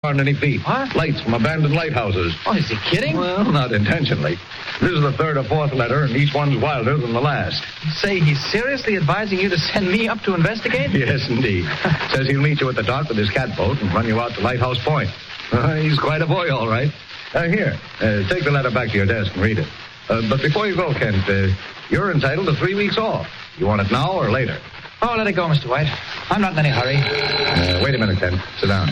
underneath feet. What? Lights from abandoned lighthouses. Oh, is he kidding? Well, not intentionally. This is the third or fourth letter, and each one's wilder than the last. Say he's seriously advising you to send me up to investigate? Yes, indeed. Says he'll meet you at the dock with his catboat and run you out to Lighthouse Point. He's quite a boy, all right. Here, take the letter back to your desk and read it. But before you go, Kent, you're entitled to 3 weeks off. You want it now or later? Oh, let it go, Mr. White. I'm not in any hurry. Wait a minute, Kent. Sit down.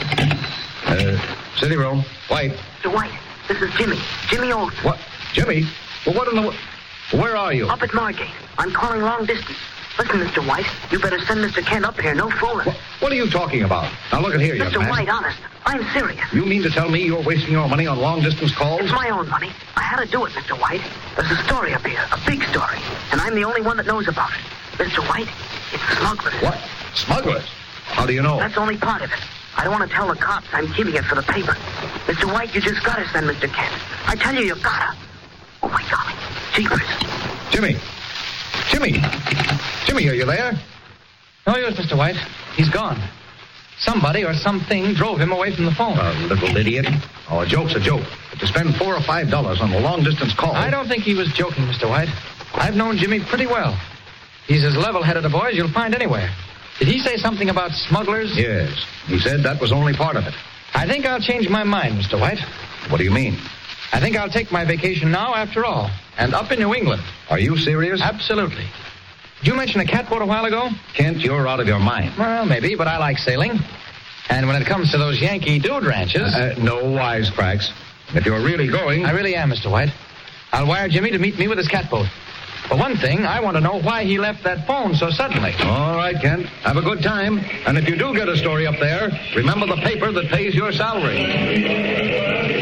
City room. White. Mr. White, this is Jimmy. Jimmy Olsen. What? Jimmy? Well, what in the... Where are you? Up at Margate. I'm calling long distance. Listen, Mr. White, you better send Mr. Kent up here. No fooling. What are you talking about? Now, look at here, young Mr. man. White, honest. I'm serious. You mean to tell me you're wasting your money on long-distance calls? It's my own money. I had to do it, Mr. White. There's a story up here, a big story, and I'm the only one that knows about it. Mr. White, it's smugglers. What? Smugglers? How do you know? That's only part of it. I don't want to tell the cops I'm keeping it for the paper. Mr. White, you just gotta send Mr. Kent. I tell you, you gotta. Oh, my golly. Jeepers. Jimmy! Jimmy! Jimmy, are you there? No use, Mr. White. He's gone. Somebody or something drove him away from the phone. Little idiot. Oh, a joke's a joke. But to spend $4 or $5 on a long-distance call... I don't think he was joking, Mr. White. I've known Jimmy pretty well. He's as level-headed a boy as you'll find anywhere. Did he say something about smugglers? Yes. He said that was only part of it. I think I'll change my mind, Mr. White. What do you mean? I think I'll take my vacation now, after all, and up in New England. Are you serious? Absolutely. Did you mention a catboat a while ago? Kent, you're out of your mind. Well, maybe, but I like sailing. And when it comes to those Yankee dude ranches... No wisecracks. If you're really going... I really am, Mr. White. I'll wire Jimmy to meet me with his catboat. For one thing, I want to know why he left that phone so suddenly. All right, Kent. Have a good time. And if you do get a story up there, remember the paper that pays your salary.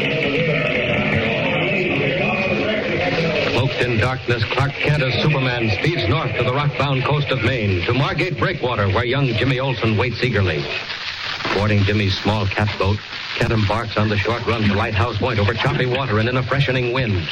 Cloaked in darkness, Clark Kent as Superman speeds north to the rock-bound coast of Maine, to Margate Breakwater, where young Jimmy Olsen waits eagerly. Boarding Jimmy's small catboat, Kent embarks on the short run to Lighthouse Point over choppy water and in a freshening wind.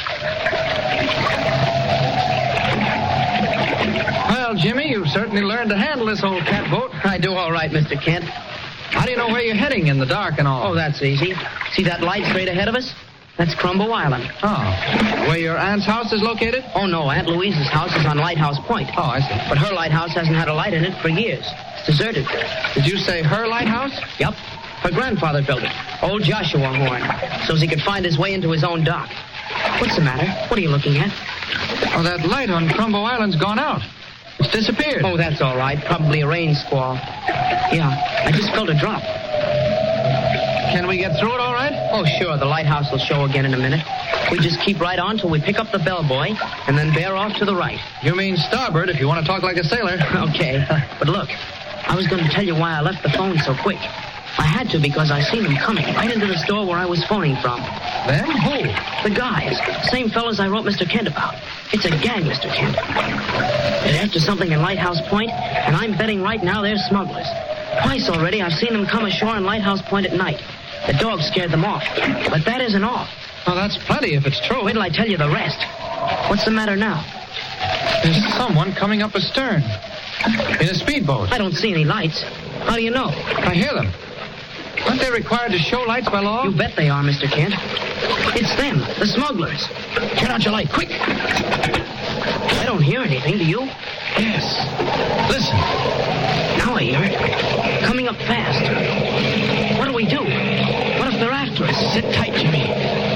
Well, Jimmy, you've certainly learned to handle this old catboat. I do all right, Mr. Kent. How do you know where you're heading in the dark and all? Oh, that's easy. See that light straight ahead of us? That's Crumbo Island. Oh. Where your aunt's house is located? Oh, no. Aunt Louise's house is on Lighthouse Point. Oh, I see. But her lighthouse hasn't had a light in it for years. It's deserted. Did you say her lighthouse? Yep. Her grandfather built it. Old Joshua Horn. So he could find his way into his own dock. What's the matter? What are you looking at? Oh, that light on Crumbo Island's gone out. It's disappeared. Oh, that's all right. Probably a rain squall. Yeah, I just felt a drop. Can we get through it all right? Oh, sure. The lighthouse will show again in a minute. We just keep right on till we pick up the bellboy and then bear off to the right. You mean starboard if you want to talk like a sailor. Okay. But look, I was going to tell you why I left the phone so quick. I had to because I seen them coming right into the store where I was phoning from. Them? Who? The guys. Same fellas I wrote Mr. Kent about. It's a gang, Mr. Kent. They're after something in Lighthouse Point, and I'm betting right now they're smugglers. Twice already I've seen them come ashore in Lighthouse Point at night. The dog scared them off. But that isn't all. Well, that's plenty if it's true. Wait till I tell you the rest. What's the matter now? There's someone coming up astern. In a speedboat. I don't see any lights. How do you know? I hear them. Aren't they required to show lights by law? You bet they are, Mr. Kent. It's them, the smugglers. Turn out your light, quick. I don't hear anything, do you? Yes. Listen. Now I hear it. Coming up fast. What do we do? What if they're after us? Sit tight, Jimmy.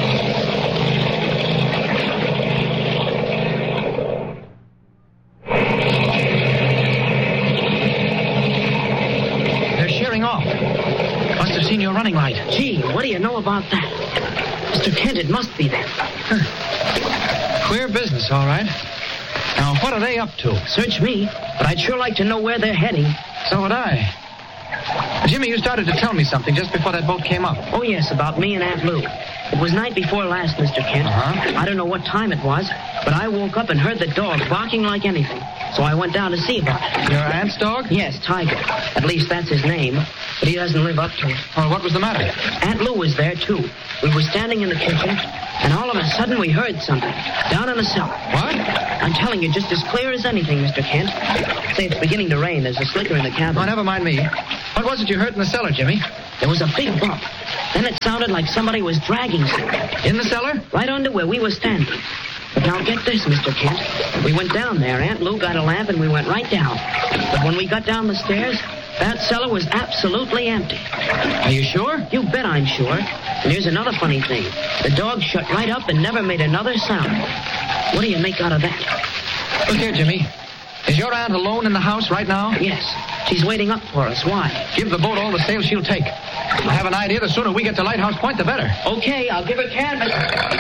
They're shearing off. Must have seen your running light. Gee, what do you know about that? Mr. Kent, it must be them. Queer business, all right. Now, what are they up to? Search me, but I'd sure like to know where they're heading. So would I. Jimmy, you started to tell me something just before that boat came up. Oh, yes, about me and Aunt Lou. It was night before last, Mr. Kent. Uh-huh. I don't know what time it was, but I woke up and heard the dog barking like anything. So I went down to see about it. Your aunt's dog? Yes, Tiger. At least that's his name. But he doesn't live up to it. Well, what was the matter? Aunt Lou was there, too. We were standing in the kitchen, and all of a sudden we heard something. Down in the cellar. What? I'm telling you, just as clear as anything, Mr. Kent. Say, it's beginning to rain. There's a slicker in the cabin. Oh, never mind me. What was it you hurt in the cellar, Jimmy? There was a big bump. Then it sounded like somebody was dragging something. In the cellar? Right under where we were standing. But now get this, Mr. Kent. We went down there. Aunt Lou got a lamp and we went right down. But when we got down the stairs, that cellar was absolutely empty. Are you sure? You bet I'm sure. And here's another funny thing. The dog shut right up and never made another sound. What do you make out of that? Look here, Jimmy. Is your aunt alone in the house right now? Yes. She's waiting up for us. Why? Give the boat all the sail she'll take. I have an idea the sooner we get to Lighthouse Point, the better. Okay, I'll give her canvas.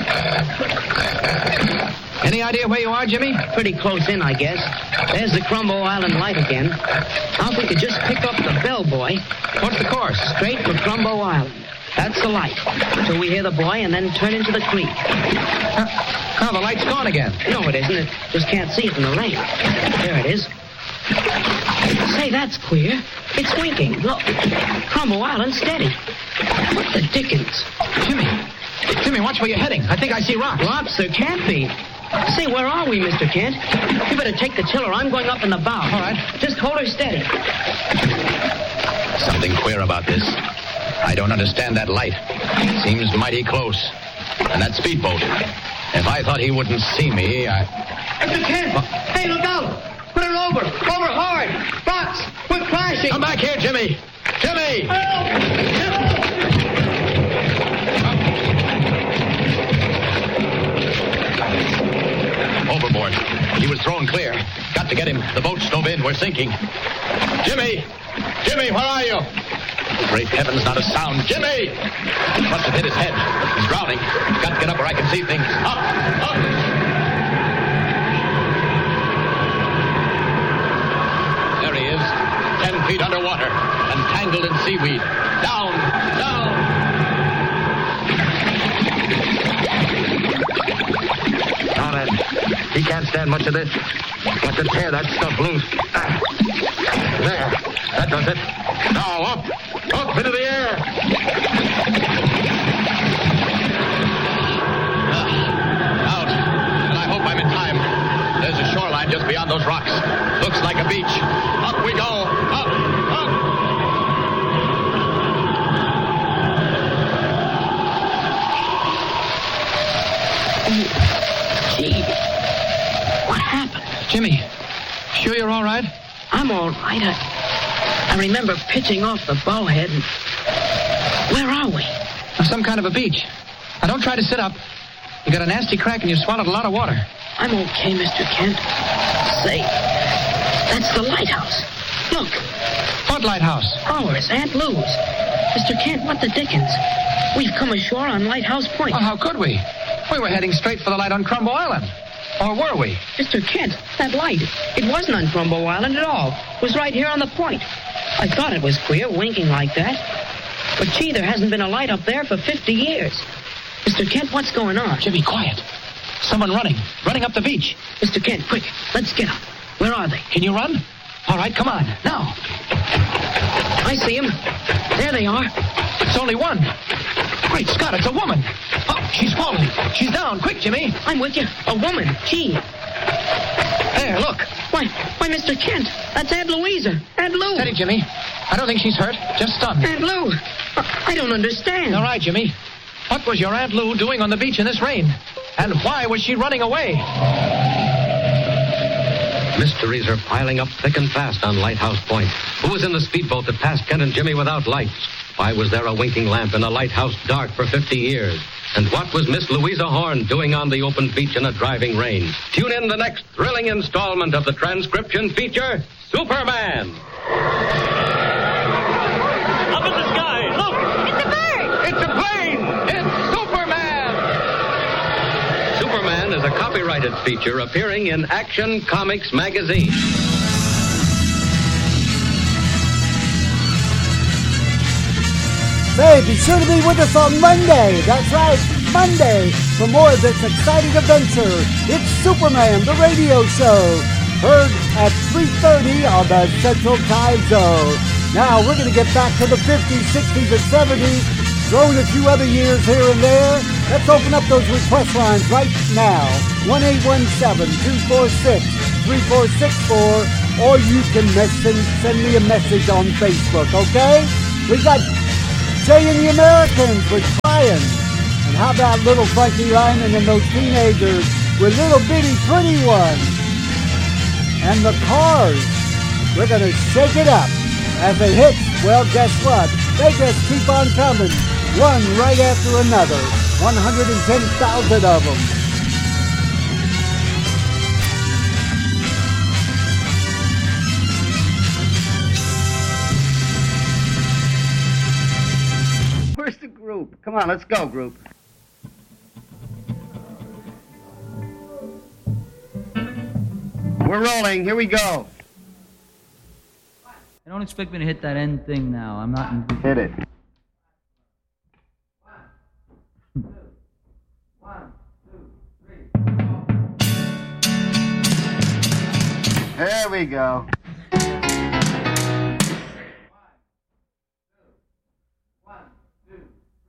Any idea where you are, Jimmy? Pretty close in, I guess. There's the Crumbo Island light again. Now if we could just pick up the bellboy. What's the course? Straight for Crumbo Island. That's the light. Until we hear the boy and then turn into the creek. Now the light's gone again. No, it isn't. It just can't see it in the rain. There it is. Say, that's queer. It's winking. Look. Crumbo Island steady. What the dickens? Jimmy, watch where you're heading. I think I see rocks. Rocks? There can't be. Say, where are we, Mr. Kent? You better take the tiller. I'm going up in the bow. All right. Just hold her steady. Something queer about this. I don't understand that light. Seems mighty close. And that speedboat. If I thought he wouldn't see me, Mr. Kent! Hey, look out! Put her over! Over hard! Rocks! We're crashing! Come back here, Jimmy! Jimmy! Overboard. He was thrown clear. Got to get him. The boat stove in. We're sinking. Jimmy! Jimmy, where are you? Great heavens, not a sound. Jimmy! Must have hit his head. He's drowning. Got to get up where I can see things. Up! Up! There he is. 10 feet underwater. And tangled in seaweed. Down! Down! Now then, he can't stand much of this. Got to tear that stuff loose. There. That does it. Now up. Up into the air. Out. And I hope I'm in time. There's a shoreline just beyond those rocks. Looks like a beach. Up we go. Up. Up. Gee. What happened? Jimmy, sure you're all right? I'm all right. I remember pitching off the bowhead. And... Where are we? Some kind of a beach. Now, don't try to sit up. You got a nasty crack and you swallowed a lot of water. I'm okay, Mr. Kent. Say, that's the lighthouse. Look. What lighthouse? Ours, Aunt Lou's. Mr. Kent, what the dickens? We've come ashore on Lighthouse Point. Well, how could we? We were heading straight for the light on Crumbo Island. Or were we? Mr. Kent, that light, it wasn't on Crumbo Island at all. It was right here on the point. I thought it was queer, winking like that. But gee, there hasn't been a light up there for 50 years. Mr. Kent, what's going on? Jimmy, quiet. Someone running up the beach. Mr. Kent, quick, let's get up. Where are they? Can you run? All right, come on, now. I see them. There they are. It's only one. Great Scott, it's a woman. Oh, she's falling. She's down. Quick, Jimmy. I'm with you. A woman. Gee. There, look. Why, Mr. Kent, that's Aunt Louisa. Aunt Lou. Steady, Jimmy. I don't think she's hurt. Just stunned. Aunt Lou. I don't understand. All right, Jimmy. What was your Aunt Lou doing on the beach in this rain? And why was she running away? Mysteries are piling up thick and fast on Lighthouse Point. Who was in the speedboat that passed Kent and Jimmy without lights? Why was there a winking lamp in a lighthouse dark for 50 years? And what was Miss Louisa Horn doing on the open beach in a driving rain? Tune in the next thrilling installment of the transcription feature, Superman. Up in the sky, look! It's a bird! It's a plane! It's Superman! Superman is a copyrighted feature appearing in Action Comics magazine. Hey, be sure to be with us on Monday. That's right, Monday, for more of this exciting adventure. It's Superman, the radio show, heard at 3:30 on the Central Time Zone. Now, we're going to get back to the 50s, 60s, and 70s, throw in a few other years here and there. Let's open up those request lines right now. 1-817-246-3464 or you can send me a message on Facebook, okay? We got Jay and the Americans with Crying. And how about little Frankie Lyman and those teenagers with Little Bitty Pretty One? And the Cars. We're going to shake it up. As it hits, well, guess what? They just keep on coming. One right after another. 110,000 of them. Where's the group? Come on, let's go, group. We're rolling. Here we go. Don't expect me to hit that end thing now. I'm not in... Hit it. 1, 2, 3. There we go.